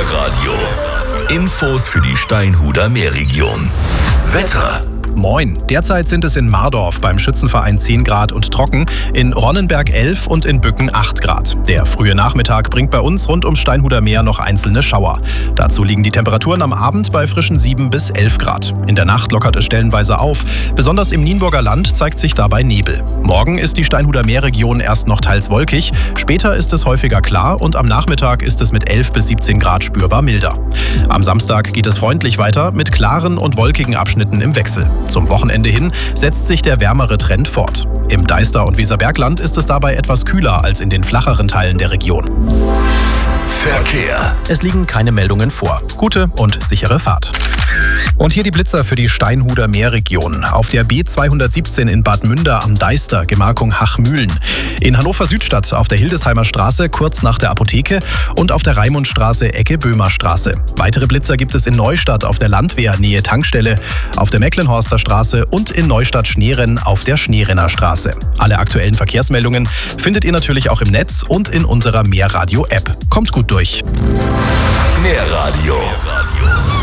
Meerradio. Infos für die Steinhuder Meerregion. Wetter. Moin. Derzeit sind es in Mardorf beim Schützenverein 10 Grad und trocken, in Ronnenberg 11 und in Bücken 8 Grad. Der frühe Nachmittag bringt bei uns rund ums Steinhuder Meer noch einzelne Schauer. Dazu liegen die Temperaturen am Abend bei frischen 7 bis 11 Grad. In der Nacht lockert es stellenweise auf. Besonders im Nienburger Land zeigt sich dabei Nebel. Morgen ist die Steinhuder Meerregion erst noch teils wolkig, später ist es häufiger klar und am Nachmittag ist es mit 11 bis 17 Grad spürbar milder. Am Samstag geht es freundlich weiter mit klaren und wolkigen Abschnitten im Wechsel. Zum Wochenende hin setzt sich der wärmere Trend fort. Im Deister- und Weserbergland ist es dabei etwas kühler als in den flacheren Teilen der Region. Verkehr. Es liegen keine Meldungen vor. Gute und sichere Fahrt. Und hier die Blitzer für die Steinhuder Meerregion. Auf der B217 in Bad Münder am Deister, Gemarkung Hachmühlen. In Hannover-Südstadt auf der Hildesheimer Straße kurz nach der Apotheke und auf der Raimundstraße Ecke Böhmerstraße. Weitere Blitzer gibt es in Neustadt auf der Landwehr Nähe Tankstelle, auf der Mecklenhorster Straße und in Neustadt-Schneerenn auf der Schneerenner-Straße. Alle aktuellen Verkehrsmeldungen findet ihr natürlich auch im Netz und in unserer Meerradio-App. Kommt gut durch. Meerradio.